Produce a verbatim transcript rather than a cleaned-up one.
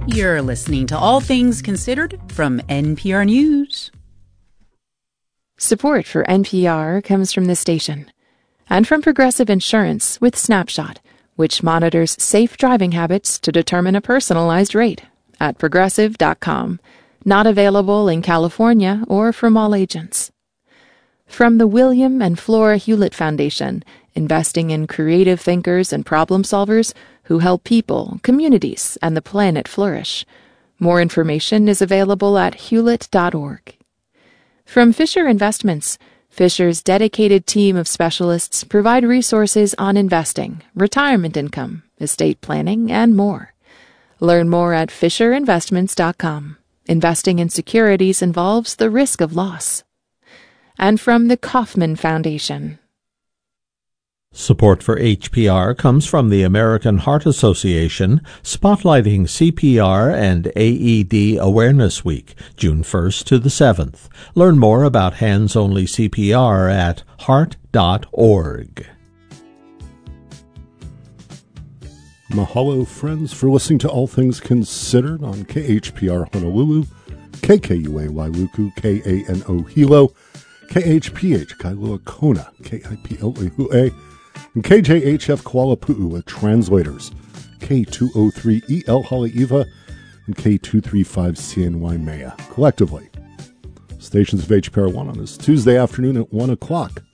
You're listening to All Things Considered from N P R News. Support for N P R comes from this station and from Progressive Insurance with Snapshot, which monitors safe driving habits to determine a personalized rate at progressive dot com. Not available in California or from all agents. From the William and Flora Hewlett Foundation, investing in creative thinkers and problem solvers who help people, communities, and the planet flourish. More information is available at hewlett dot org. From Fisher Investments, Fisher's dedicated team of specialists provide resources on investing, retirement income, estate planning, and more. Learn more at fisher investments dot com. Investing in securities involves the risk of loss. And from the Kauffman Foundation. Support for H P R comes from the American Heart Association, spotlighting C P R and A E D Awareness Week, June first to the seventh. Learn more about hands-only C P R at heart dot org. Mahalo, friends, for listening to All Things Considered on K H P R Honolulu, K K U A Wailuku, K A N O Hilo, K H P H Kailua Kona, K I P L A Hue, and K J H F Kuala Pu'u with translators, K two oh three E L Haleiwa and K two thirty-five C N Y Mea, collectively. Stations of H P R one on this Tuesday afternoon at one o'clock.